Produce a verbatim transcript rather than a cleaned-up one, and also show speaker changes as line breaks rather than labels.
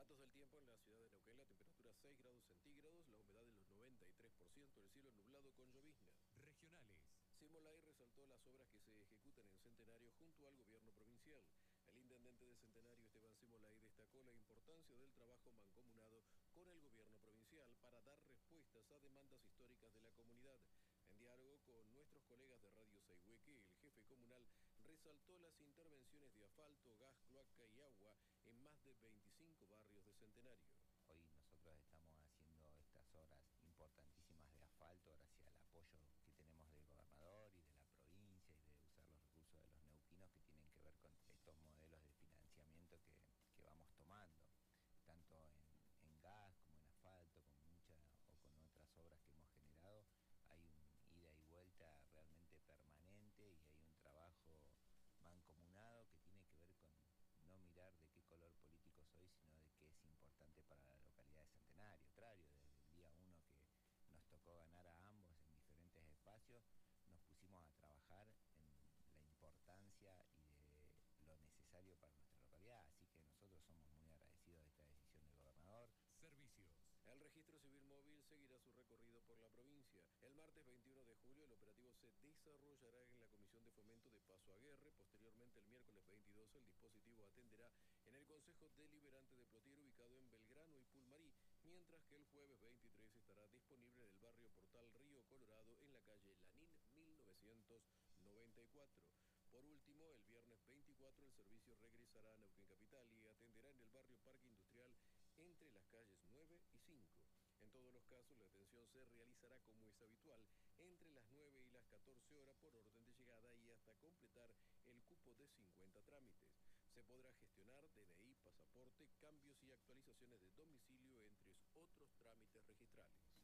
Datos del tiempo en la ciudad de Neuquén, la temperatura seis grados centígrados, la humedad en los noventa y tres por ciento, el cielo nublado con llovizna.
Regionales.
Simolay resaltó las obras que se ejecutan en Centenario junto al gobierno provincial. El intendente de Centenario, Esteban Simolay, destacó la importancia del trabajo mancomunado con el gobierno provincial para dar respuestas a demandas históricas de la comunidad. En diálogo con nuestros colegas de Radio Sayhueque, el jefe comunal resaltó las intervenciones de asfalto, gas, cloaca y agua en más de veinticinco barrios de Centenario.
Hoy nosotros estamos haciendo estas obras importantísimas de asfalto gracias al apoyo que tenemos del gobernador y de la provincia y de usar los recursos de los neuquinos que tienen que ver con estos modelos de financiamiento que, que vamos tomando, tanto en, en gas como en asfalto, con muchas o con otras obras que hemos generado. Hay un ida y vuelta realmente permanente y hay un trabajo mancomunado que tiene que ver con no mirar de qué color político soy, sino de qué es importante para la localidad de Centenario. Trario, desde el día uno que nos tocó ganar a ambos en diferentes espacios, nos pusimos a trabajar en la importancia y de lo necesario para nuestra localidad, así que nosotros somos muy agradecidos de esta decisión del gobernador.
Servicios.
El registro civil móvil seguirá su recorrido por la provincia. El martes veintiuno de julio el operativo se desarrollará en la Comisión de Fomento de Paso Aguerre. Posteriormente, el miércoles veintidós, el dispositivo atenderá en el Consejo Deliberante de Plotier, ubicado en Belgrano y Pulmarí, mientras que el jueves veintitrés estará disponible en el barrio Portal Río Colorado, en la calle Lanín mil novecientos noventa y cuatro. Por último, el viernes veinticuatro el servicio regresará a Neuquén Capital y atenderá en el barrio Parque Industrial entre las calles nueve y cinco. En todos los casos, la atención se realizará como es habitual, entre las nueve y las catorce horas por orden de llegada y hasta completar el cupo de cincuenta trámites. Se podrá gestionar D N I, pasaporte, cambios y actualizaciones de domicilio, entre otros trámites registrales.